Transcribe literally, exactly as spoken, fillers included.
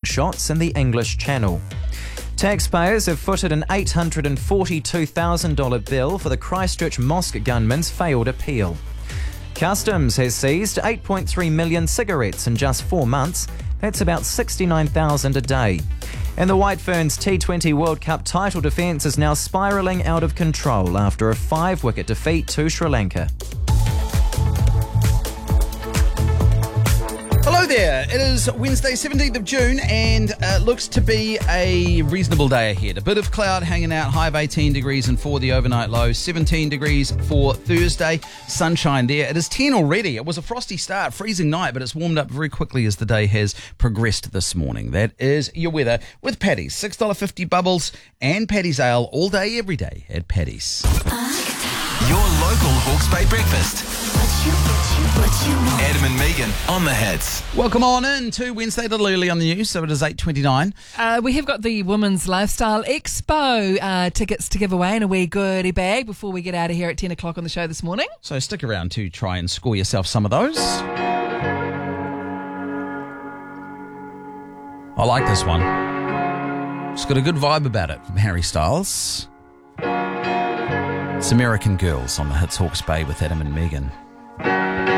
shots in the English Channel. Taxpayers have footed an eight hundred forty-two thousand dollars bill for the Christchurch mosque gunman's failed appeal. Customs has seized eight point three million cigarettes in just four months. That's about sixty-nine thousand a day. And the White Ferns T twenty World Cup title defence is now spiralling out of control after a five-wicket defeat to Sri Lanka. Hello there. It is Wednesday, seventeenth of June, and uh, looks to be a reasonable day ahead. A bit of cloud hanging out, high of eighteen degrees, and for the overnight low, seventeen degrees for Thursday. Sunshine there. It is ten already. It was a frosty start, freezing night, but it's warmed up very quickly as the day has progressed this morning. That is your weather with Paddy's. six dollars fifty bubbles and Paddy's Ale all day, every day at Paddy's. Your local Hawke's Bay breakfast. What you, what you, what you want. Adam and Megan on the hits. Welcome on in to Wednesday, a little early on the news, so it is eight twenty-nine. Uh, we have got the Women's Lifestyle Expo uh, tickets to give away in a wee goodie bag before we get out of here at ten o'clock on the show this morning. So stick around to try and score yourself some of those. I like this one. It's got a good vibe about it from Harry Styles. It's American Girls on the hits Hawke's Bay with Adam and Megan.